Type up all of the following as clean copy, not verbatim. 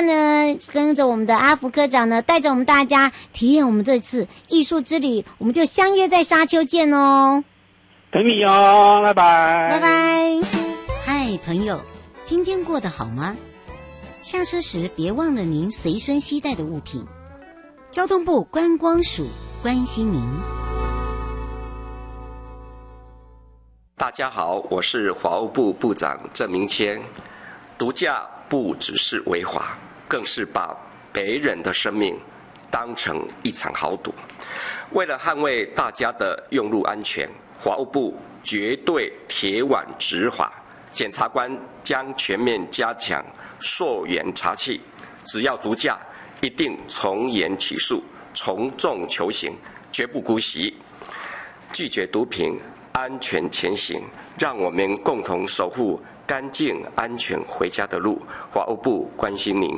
家呢，跟着我们的阿福科长呢，带着我们大家体验我们这次艺术之旅，我们就相约在沙丘见哦。 等你哦，拜拜， 拜拜。 嗨，朋友，今天过得好吗？下车时别忘了您随身携带的物品。交通部观光署关心您。 大家好，我是法务部部长郑明谦。毒驾不只是违法，更是把别人的生命当成一场豪赌。为了捍卫大家的用路安全，法务部绝对铁腕执法，检察官将全面加强溯源查缉，只要毒驾，一定从严起诉，从重求刑，绝不姑息。拒绝毒品，安全前行，让我们共同守护干净安全回家的路。法务部关心您。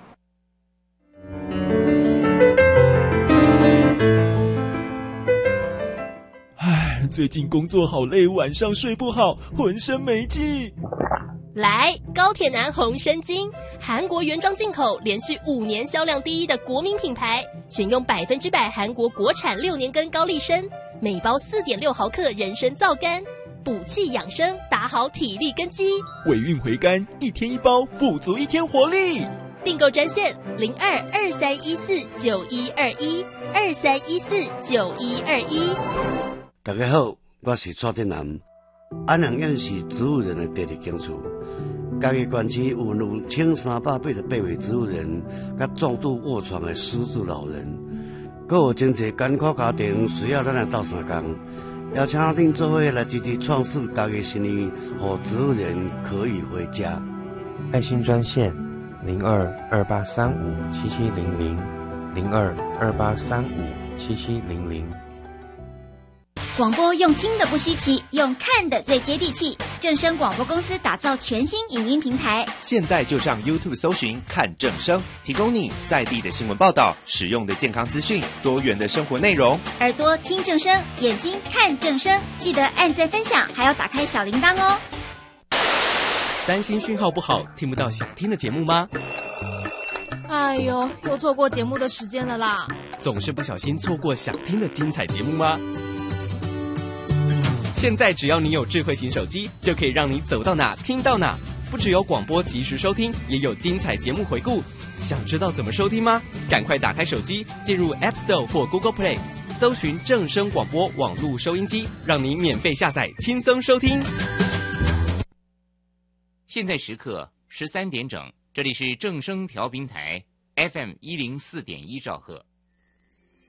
最近工作好累，晚上睡不好，浑身没劲。 来，高铁男红参精，韩国原装进口，连续5年销量第1的国民品牌，选用100%韩国国产6年根高丽参，每包4.6毫克人参皂苷，补气养生，打好体力根基。 尾韵回甘，1天1包，补足1天活力。 订购专线02-2314-9121，2314-9121。 大家好，我是蔡振南。安阳县是植物人的第二警处，嘉义县区有1388位植物人，甲重度卧床的失智老人，还有真侪艰苦家庭需要咱来斗相共，邀请恁做伙来积极创设嘉义新年，让植物人可以回家。 爱心专线02-2835-7700，02-2835-7700。 广播用听的不稀奇，用看的最接地气。正声广播公司打造全新影音平台， 现在就上 YouTube 搜寻看正声，提供你在地的新闻报道、实用的健康资讯、多元的生活内容。 耳朵听正声，眼睛看正声，记得按赞分享，还要打开小铃铛哦。 担心讯号不好，听不到想听的节目吗？ 哎呦，又错过节目的时间了啦！ 总是不小心错过想听的精彩节目吗？现在只要你有智慧型手机，就可以让你走到哪听到哪。不只有广播及时收听，也有精彩节目回顾。想知道怎么收听吗？赶快打开手机，进入 App Store 或 Google Play， 搜寻正声广播网络收音机，让你免费下载，轻松收听。 现在时刻13点整，这里是正声调频台 FM104.1兆赫。